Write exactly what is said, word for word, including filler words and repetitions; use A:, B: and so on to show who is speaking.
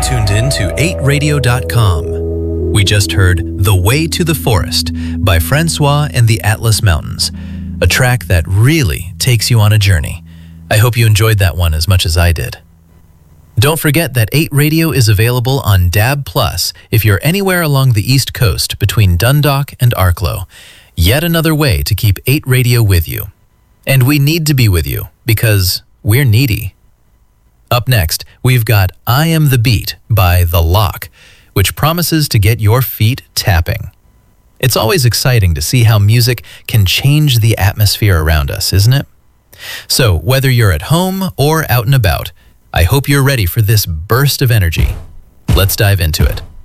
A: tuned in to eight radio dot com. We just heard The Way to the Forest by Francois and the Atlas Mountains, a track that really takes you on a journey. I hope you enjoyed that one as much as I did. Don't forget that eight Radio is available on D A B plus if you're anywhere along the East Coast between Dundalk and Arklow. Yet another way to keep eight Radio with you. And we need to be with you because we're needy. Up next, we've got I Am the Beat by The Lock, which promises to get your feet tapping. It's always exciting to see how music can change the atmosphere around us, isn't it? So, whether you're at home or out and about, I hope you're ready for this burst of energy. Let's dive into it.